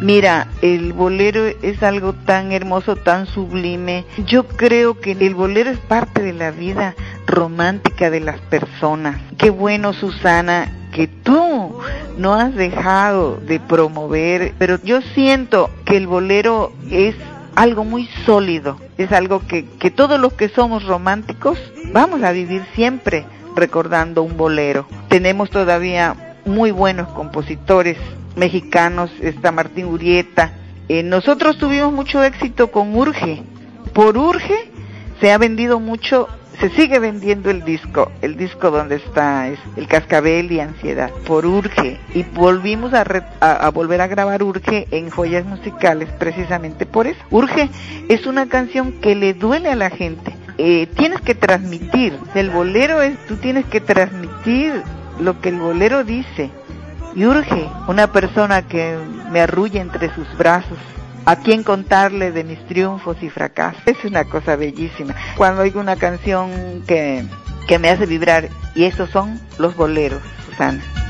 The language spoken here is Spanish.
Mira, el bolero es algo tan hermoso, tan sublime. Yo creo que el bolero es parte de la vida romántica de las personas. Qué bueno, Susana, que tú no has dejado de promover, pero yo siento que el bolero es algo muy sólido, es algo que todos los que somos románticos vamos a vivir siempre recordando un bolero. Tenemos todavía muy buenos compositores mexicanos, está Martín Urieta. Nosotros tuvimos mucho éxito con Urge. Por Urge se ha vendido mucho, se sigue vendiendo el disco donde está el Cascabel y Ansiedad, por Urge. Y volvimos a volver a grabar Urge en Joyas Musicales precisamente por eso. Urge es una canción que le duele a la gente. Tienes que transmitir, el bolero es, tú tienes que transmitir lo que el bolero dice. Y urge una persona que me arrulle entre sus brazos, a quien contarle de mis triunfos y fracasos. Es una cosa bellísima. Cuando oigo una canción que me hace vibrar, y esos son los boleros, Susana.